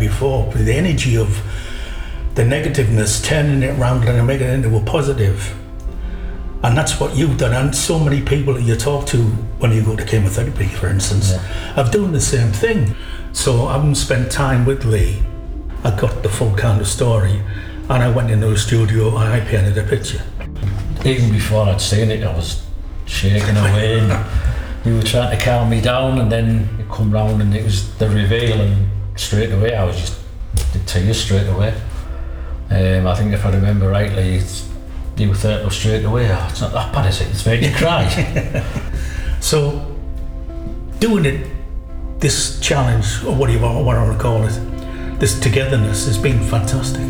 before, with the energy of the negativeness, turning it around and making it into a positive. And that's what you've done, and so many people that you talk to when you go to chemotherapy, for instance, are doing the same thing. So having spent time with Lee, I got the full kind of story, and I went into the studio and I painted a picture. Even before I'd seen it, I was shaking away, and you were trying to calm me down, and then you come round and it was the reveal, and straight away I was just the tears straight away. I think if I remember rightly, you thought straight away, oh, it's not that bad, is it? It's made you cry. So, doing it, this challenge, or what I want to call it, this togetherness has been fantastic.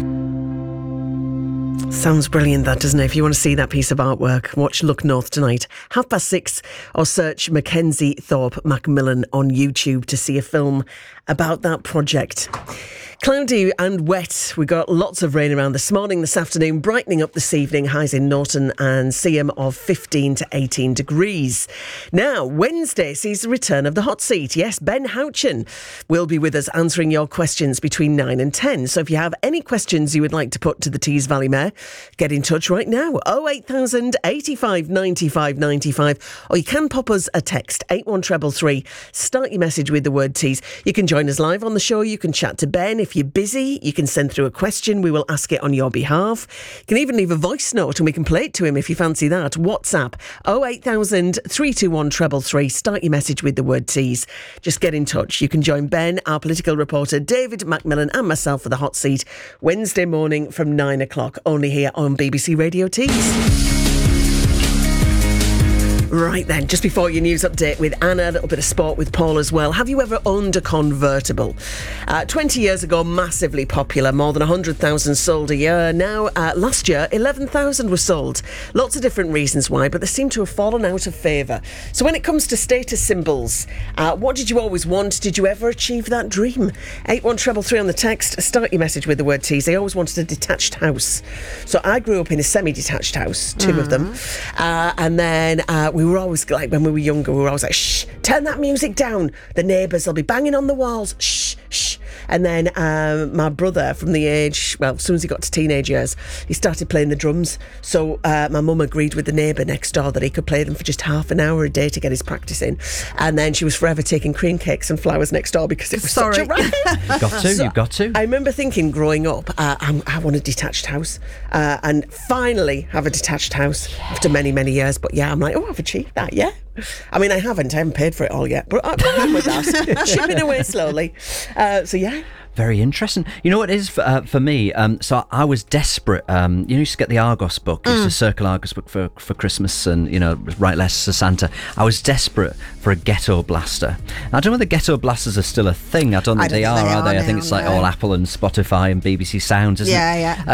Sounds brilliant, that, doesn't it? If you want to see that piece of artwork, watch Look North tonight, 6:30, or search Mackenzie Thorpe Macmillan on YouTube to see a film about that project. Cloudy and wet. We got lots of rain around this morning, this afternoon, brightening up this evening. Highs in Norton and CM of 15 to 18 degrees. Now, Wednesday sees the return of the hot seat. Yes, Ben Houchin will be with us answering your questions between 9 and 10. So if you have any questions you would like to put to the Tees Valley Mayor, get in touch right now. 08000 85 95 95. Or you can pop us a text, 81333. Start your message with the word Tees. You can join us live on the show. You can chat to Ben. If you're busy, you can send through a question. We will ask it on your behalf. You can even leave a voice note and we can play it to him if you fancy that. WhatsApp 08000 321 333. Start your message with the word Tees. Just get in touch. You can join Ben, our political reporter, David Macmillan, and myself for the hot seat Wednesday morning from 9 o'clock, only here on BBC Radio Tees. Right then, just before your news update with Anna, a little bit of sport with Paul as well. Have you ever owned a convertible? 20 years ago, massively popular, more than 100,000 sold a year. Now, last year, 11,000 were sold. Lots of different reasons why, but they seem to have fallen out of favour. So when it comes to status symbols, what did you always want? Did you ever achieve that dream? 81333 on the text. Start your message with the word Tees. I always wanted a detached house. So I grew up in a semi-detached house, two of them. And then we were always like, when we were younger, we were always like, shh, turn that music down. The neighbours will be banging on the walls. Shh, shh. And then my brother, from the age, well, as soon as he got to teenage years, he started playing the drums. So my mum agreed with the neighbour next door that he could play them for just half an hour a day to get his practice in. And then she was forever taking cream cakes and flowers next door because it was such a racket. You've got to. I remember thinking growing up, I want a detached house. And finally have a detached house after many, many years. But yeah, I'm like, oh, I've achieved that, yeah. I mean, I haven't paid for it all yet, but I'm with that. Chipping away slowly. So yeah. Very interesting. You know what it is for me? So I was desperate. You used to get the Argos book. I used to circle Argos book for Christmas and, write letters to Santa. I was desperate for a Ghetto Blaster. I don't know whether Ghetto Blasters are still a thing. I don't think they are they? I think it's like all Apple and Spotify and BBC Sounds, isn't it? Yeah.